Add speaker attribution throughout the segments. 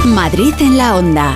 Speaker 1: Madrid en la Onda.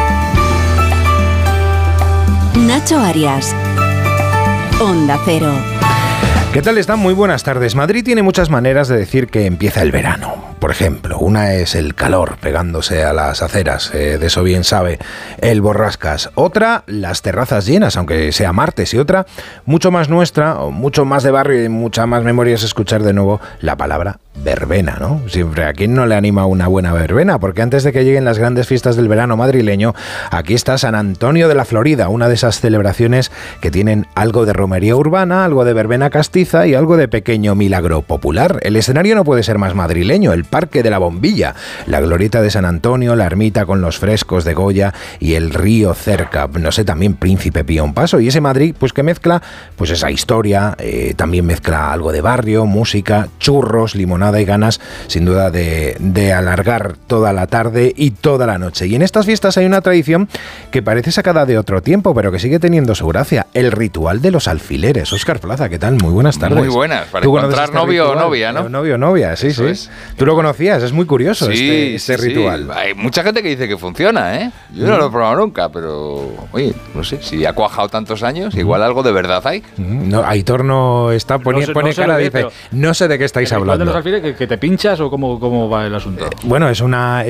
Speaker 1: Nacho Arias. Onda Cero.
Speaker 2: ¿Qué tal están? Muy buenas tardes. Madrid tiene muchas maneras de decir que empieza el verano. Por ejemplo, una es el calor pegándose a las aceras, de eso bien sabe el Borrascas. Otra, las terrazas llenas, aunque sea martes. Y otra, mucho más nuestra, o mucho más de barrio y mucha más memoria, es escuchar de nuevo la palabra verbena, ¿no? Siempre, ¿a quién no le anima una buena verbena? Porque antes de que lleguen las grandes fiestas del verano madrileño, aquí está San Antonio de la Florida, una de esas celebraciones que tienen algo de romería urbana, algo de verbena castiza y algo de pequeño milagro popular. El escenario no puede ser más madrileño, el Parque de la Bombilla, la glorieta de San Antonio, la ermita con los frescos de Goya y el río cerca, no sé, también Príncipe Pío un paso, y ese Madrid pues que mezcla pues esa historia, también mezcla algo de barrio, música, churros, limonada y ganas sin duda de alargar toda la tarde y toda la noche. Y en estas fiestas hay una tradición que parece sacada de otro tiempo, pero que sigue teniendo su gracia, el ritual de los alfileres. Óscar Plaza, ¿qué tal? Muy buenas tardes.
Speaker 3: Muy buenas, para encontrar novio o novia, ¿no?
Speaker 2: Novio o novia, sí,
Speaker 3: Eso
Speaker 2: sí.
Speaker 3: es.
Speaker 2: Tú lo conocías, es muy curioso este ritual.
Speaker 3: Hay mucha gente que dice que funciona, ¿eh? Yo no lo he probado nunca, pero oye, no sé, si ha cuajado tantos años, igual algo de verdad hay.
Speaker 2: No, Aitor no está pone cara, dice, no sé de qué estáis hablando.
Speaker 4: ¿De los alfileres que te pinchas o cómo va el asunto?
Speaker 2: Bueno, es una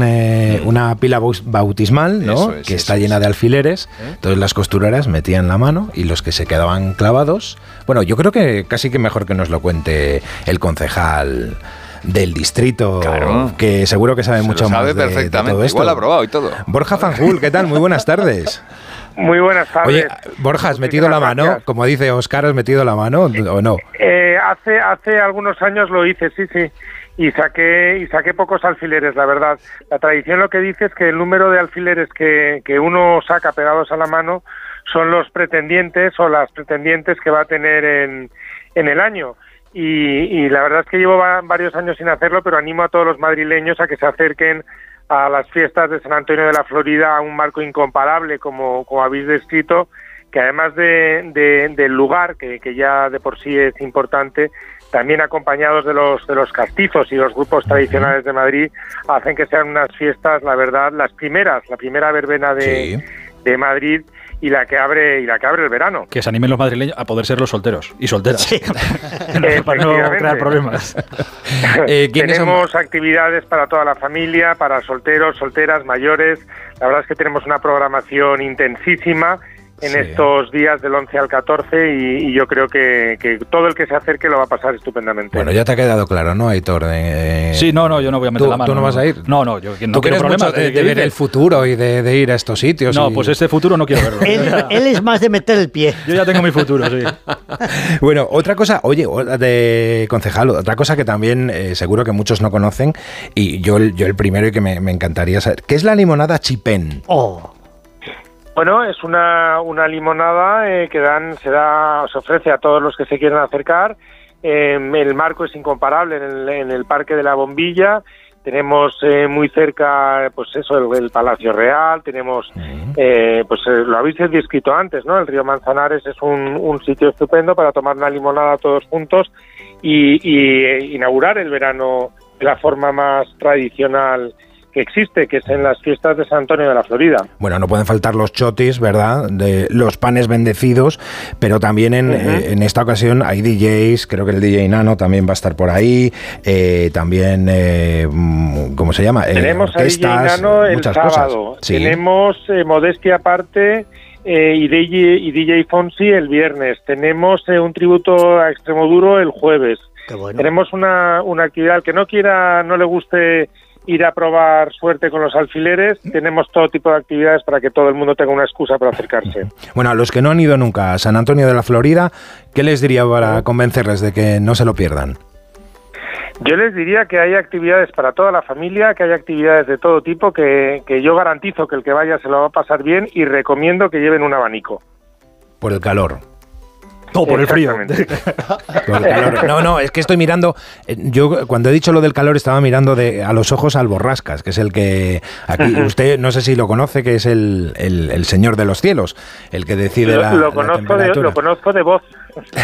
Speaker 2: pila bautismal, ¿no? Que está llena de alfileres. Entonces las costureras metían la mano y los que se quedaban clavados. Bueno, yo creo que casi que mejor que nos lo cuente el concejal del distrito, claro, que seguro que sabe mucho más de todo esto.
Speaker 3: Igual lo ha probado y todo.
Speaker 2: Borja Fanjul, ¿qué tal? Muy buenas tardes.
Speaker 5: Muy buenas tardes.
Speaker 2: Oye, Borja, ¿has metido la mano? Como dice Óscar, ¿has metido la mano o no?
Speaker 5: Hace algunos años lo hice, sí. Y saqué pocos alfileres, la verdad. La tradición lo que dice es que el número de alfileres que uno saca pegados a la mano son los pretendientes o las pretendientes que va a tener en el año. Y la verdad es que llevo varios años sin hacerlo, pero animo a todos los madrileños a que se acerquen a las fiestas de San Antonio de la Florida a un marco incomparable, como habéis descrito, que además del lugar, que ya de por sí es importante, también acompañados de los castizos y los grupos tradicionales de Madrid, hacen que sean unas fiestas, la verdad, la primera verbena de Madrid, y la que abre el verano.
Speaker 4: Que se animen los madrileños a poder ser los solteros y solteras. Sí. Para no crear problemas.
Speaker 5: Tenemos actividades para toda la familia, para solteros, solteras, mayores. La verdad es que tenemos una programación intensísima en estos días del 11 al 14 y yo creo que todo el que se acerque lo va a pasar estupendamente.
Speaker 2: Bueno, ya te ha quedado claro, ¿no, Aitor?
Speaker 4: Sí, no, yo no voy a meter la mano.
Speaker 2: ¿Tú no vas a ir?
Speaker 4: No, yo no
Speaker 2: ¿Tú quieres mucho de ver el futuro y de ir a estos sitios?
Speaker 4: No, pues este futuro no quiero verlo.
Speaker 6: Él es más de meter el pie.
Speaker 4: Yo ya tengo mi futuro, sí.
Speaker 2: Bueno, otra cosa, oye, de concejal, otra cosa que también seguro que muchos no conocen, y yo el primero y que me encantaría saber, ¿qué es la limonada chipén?
Speaker 5: Bueno, es una limonada que se ofrece a todos los que se quieran acercar. El marco es incomparable en el Parque de la Bombilla. Tenemos muy cerca, pues eso, el Palacio Real. Tenemos, lo habéis descrito antes, ¿no? El río Manzanares es un sitio estupendo para tomar una limonada todos juntos y inaugurar el verano de la forma más tradicional que existe, que es en las fiestas de San Antonio de la Florida.
Speaker 2: Bueno, no pueden faltar los chotis, ¿verdad? De los panes bendecidos, pero también en esta ocasión hay DJs, creo que el DJ Nano también va a estar por ahí, también, ¿cómo se llama?
Speaker 5: Tenemos a DJ Nano el sábado, tenemos Modestia Aparte y DJ Fonsi el viernes, tenemos un tributo a Extremoduro el jueves.
Speaker 6: Qué bueno.
Speaker 5: Tenemos una actividad, al que no le guste ir a probar suerte con los alfileres, tenemos todo tipo de actividades para que todo el mundo tenga una excusa para acercarse.
Speaker 2: Bueno, a los que no han ido nunca a San Antonio de la Florida, ¿qué les diría para convencerles de que no se lo pierdan?
Speaker 5: Yo les diría que hay actividades para toda la familia, que hay actividades de todo tipo, que yo garantizo que el que vaya se lo va a pasar bien y recomiendo que lleven un abanico.
Speaker 2: Por el calor.
Speaker 4: No, por el frío.
Speaker 2: Por el calor. No, es que estoy mirando, yo cuando he dicho lo del calor estaba mirando a los ojos al Borrascas, que es el que, aquí usted no sé si lo conoce, que es el señor de los cielos, el que decide la temperatura.
Speaker 5: Lo conozco de voz.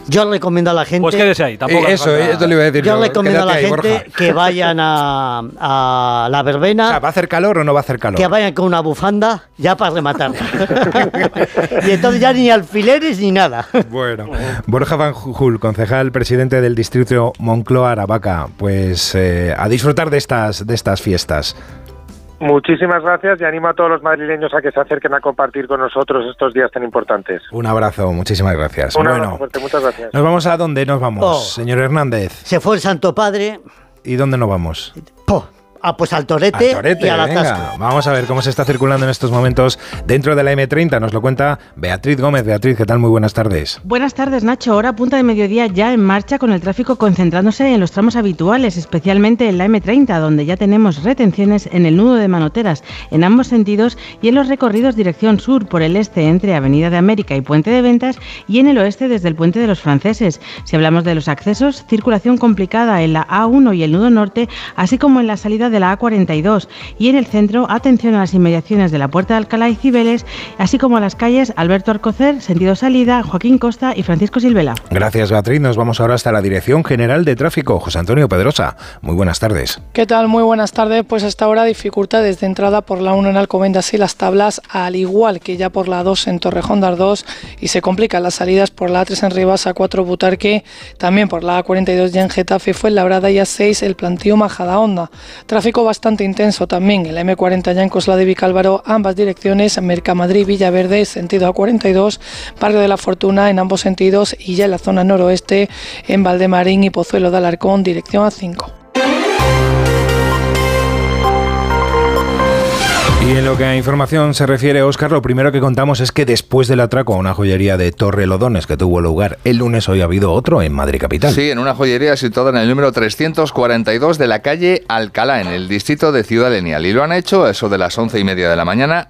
Speaker 6: Yo recomiendo a la gente...
Speaker 4: Pues quédese ahí, tampoco
Speaker 2: Eso le iba a decir.
Speaker 6: Yo recomiendo a la
Speaker 2: Quédate ahí,
Speaker 6: gente
Speaker 2: Borja.
Speaker 6: que vayan a la verbena,
Speaker 2: O sea, ¿va a hacer calor o no va a hacer calor?
Speaker 6: que vayan con una bufanda, ya para rematar. Y entonces ya ni alfileres ni nada.
Speaker 2: Bueno, Borja Van Jul, concejal presidente del distrito Moncloa-Aravaca, pues a disfrutar de estas fiestas.
Speaker 5: Muchísimas gracias y animo a todos los madrileños a que se acerquen a compartir con nosotros estos días tan importantes.
Speaker 2: Un abrazo, muchísimas gracias.
Speaker 5: Un abrazo fuerte, muchas gracias.
Speaker 2: ¿Nos vamos a dónde nos vamos, señor Hernández?
Speaker 6: Se fue el Santo Padre.
Speaker 2: ¿Y dónde nos vamos?
Speaker 6: Pues al Torete, y al
Speaker 2: venga.
Speaker 6: atasco.
Speaker 2: Vamos a ver cómo se está circulando en estos momentos dentro de la M30. Nos lo cuenta Beatriz Gómez. Beatriz, ¿qué tal? Muy buenas tardes.
Speaker 7: Buenas tardes, Nacho. Hora punta de mediodía ya en marcha con el tráfico concentrándose en los tramos habituales, especialmente en la M30, donde ya tenemos retenciones en el nudo de Manoteras en ambos sentidos y en los recorridos dirección sur por el este entre Avenida de América y Puente de Ventas y en el oeste desde el Puente de los Franceses. Si hablamos de los accesos, circulación complicada en la A1 y el nudo norte, así como en la salida de la A42 y en el centro, atención a las inmediaciones de la Puerta de Alcalá y Cibeles, así como a las calles Alberto Alcocer, sentido salida, Joaquín Costa y Francisco Silvela.
Speaker 2: Gracias, Beatriz. Nos vamos ahora hasta la Dirección General de Tráfico. José Antonio Pedrosa, muy buenas tardes.
Speaker 8: ¿Qué tal? Muy buenas tardes. Pues hasta ahora dificultades de entrada por la 1 en Alcobendas y Las Tablas, al igual que ya por la 2 en Torrejón de Ardoz, y se complican las salidas por la A3 en Rivas, A4 Butarque, también por la A42 ya en Getafe, Fuenlabrada y A6 el Plantío Majadahonda. Tráfico bastante intenso también en la M40 ya en Cosla de Vicálvaro, ambas direcciones, Mercamadrid, Villaverde, sentido A42, Barrio de la Fortuna en ambos sentidos y ya en la zona noroeste en Valdemarín y Pozuelo de Alarcón, dirección A5.
Speaker 2: Y en lo que a información se refiere, Óscar, lo primero que contamos es que después del atraco a una joyería de Torrelodones que tuvo lugar el lunes, hoy ha habido otro en Madrid capital.
Speaker 3: Sí, en una joyería situada en el número 342 de la calle Alcalá, en el distrito de Ciudad Lineal. Y lo han hecho a eso de las 11:30 de la mañana